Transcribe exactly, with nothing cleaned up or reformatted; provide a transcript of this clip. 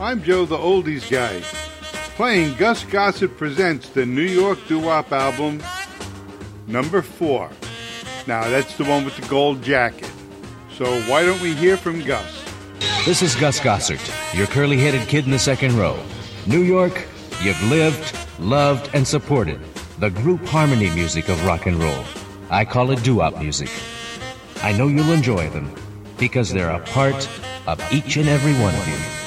I'm Joe the Oldies Guy, playing Gus Gossett Presents the New York Doo-Wop album, number four. Now, that's the one with the gold jacket. So why don't we hear from Gus? This is Gus Gossett, your curly-headed kid in the second row. New York, you've lived, loved, and supported the group harmony music of rock and roll. I call it doo-wop music. I know you'll enjoy them because they're a part of each and every one of you.